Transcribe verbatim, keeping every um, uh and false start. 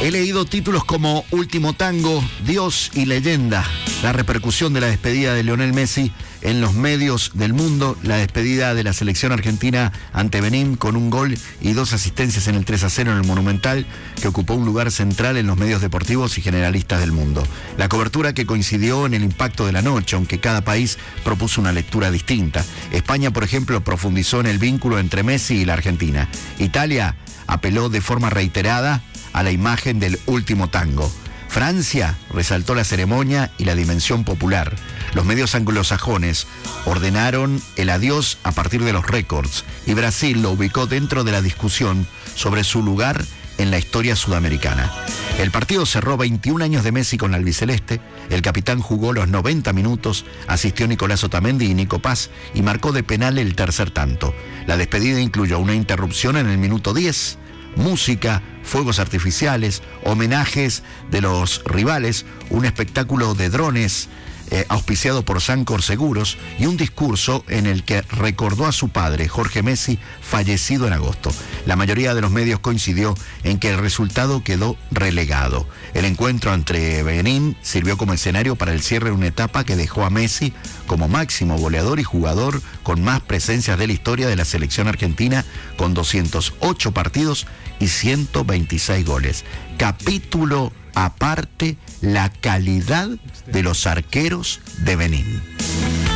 He leído títulos como Último Tango, Dios y Leyenda, la repercusión de la despedida de Lionel Messi en los medios del mundo, la despedida de la selección argentina ante Benín con un gol y dos asistencias en el tres a cero en el Monumental, que ocupó un lugar central en los medios deportivos y generalistas del mundo. La cobertura que coincidió en el impacto de la noche, aunque cada país propuso una lectura distinta. España, por ejemplo, profundizó en el vínculo entre Messi y la Argentina. Italia apeló de forma reiterada a la imagen del último tango. Francia resaltó la ceremonia y la dimensión popular. Los medios anglosajones ordenaron el adiós a partir de los récords y Brasil lo ubicó dentro de la discusión sobre su lugar en la historia sudamericana. El partido cerró veintiún años de Messi con la albiceleste. El capitán jugó los noventa minutos, asistió Nicolás Otamendi y Nico Paz y marcó de penal el tercer tanto. La despedida incluyó una interrupción en el minuto diez, música, fuegos artificiales, homenajes de los rivales, un espectáculo de drones eh, auspiciado por Sancor Seguros y un discurso en el que recordó a su padre, Jorge Messi, fallecido en agosto. La mayoría de los medios coincidió en que el resultado quedó relegado. El encuentro entre Benín sirvió como escenario para el cierre de una etapa que dejó a Messi como máximo goleador y jugador con más presencias de la historia de la selección argentina, con doscientos ocho partidos y ciento veintiséis goles. Capítulo aparte, la calidad de los arqueros de Benín.